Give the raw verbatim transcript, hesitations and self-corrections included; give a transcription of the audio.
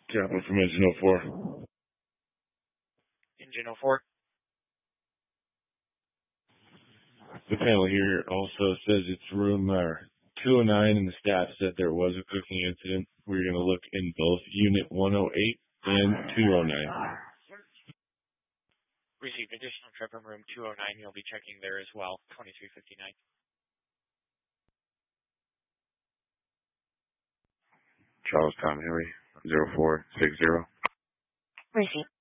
Captain from Engine oh four. Engine oh four. The panel here also says it's room uh, two oh nine, and the staff said there was a cooking incident. We're going to look in both Unit one oh eight and two oh nine. Received additional trip from room two oh nine. You'll be checking there as well, twenty-three fifty-nine. Charlestown, Henry, zero four six zero. Received.